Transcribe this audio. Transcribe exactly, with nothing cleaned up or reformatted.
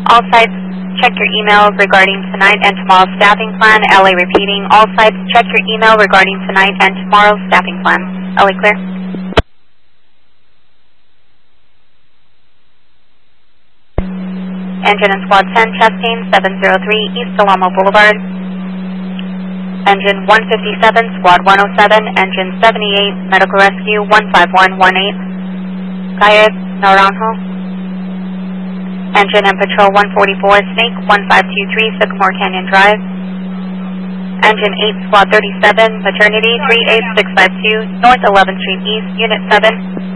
All sites, check your email regarding tonight and tomorrow's staffing plan. L A repeating. All sites, check your email regarding tonight and tomorrow's staffing plan. L A clear. Engine and Squad ten testing, seven oh three East Alamo Boulevard. Engine one fifty-seven, Squad one oh seven, Engine seventy-eight, Medical Rescue one five one one eight. Calle Naranjo. Engine and Patrol one forty-four, Snake one five two three, Sycamore Canyon Drive. Engine eight, Squad thirty-seven, Maternity three eight six five two, North eleventh Street East, Unit seven.